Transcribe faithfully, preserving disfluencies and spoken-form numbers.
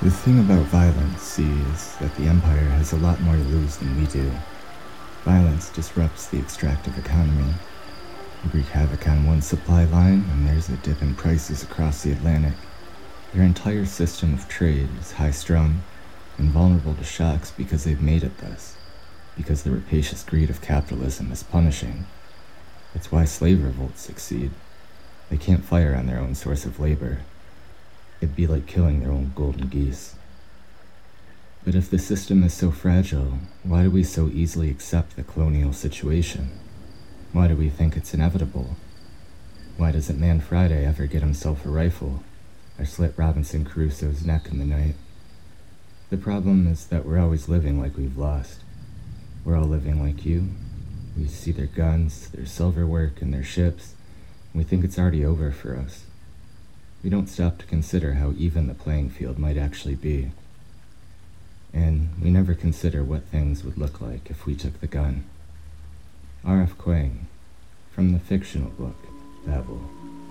The thing about violence, see, is that the Empire has a lot more to lose than we do. Violence disrupts the extractive economy. You wreak havoc on one supply line, and there's a dip in prices across the Atlantic. Their entire system of trade is high-strung and vulnerable to shocks because they've made it thus, because the rapacious greed of capitalism is punishing. It's why slave revolts succeed. They can't fire on their own source of labor. It'd be like killing their own golden geese. But if the system is so fragile, why do we so easily accept the colonial situation? Why do we think it's inevitable? Why doesn't Man Friday ever get himself a rifle, or slit Robinson Crusoe's neck in the night? The problem is that we're always living like we've lost. We're all living like you. We see their guns, their silver work, and their ships, and we think it's already over for us. We don't stop to consider how even the playing field might actually be. And we never consider what things would look like if we took the gun. R F Kuang, from the fictional book, Babel.